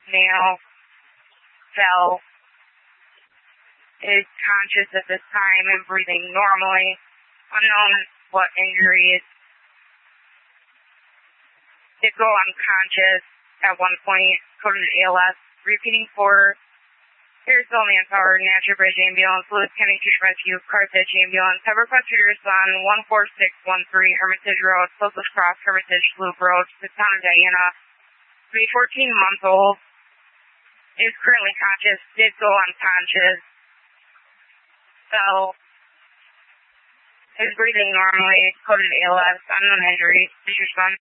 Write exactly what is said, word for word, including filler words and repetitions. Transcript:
male, fell, is conscious at this time and breathing normally. Unknown what injuries. Did go unconscious at one point, coded A L S, repeating for Harrisville Manpower, Natural Bridge Ambulance, Lewis County Fish Rescue, Carthage Ambulance, have requested on one four six one three Hermitage Road, Silkus Cross, Hermitage Loop Road, the town of Diana. The fourteen month old is currently conscious, did go unconscious, fell, is breathing normally, coded A L S, unknown injuries. This is your son.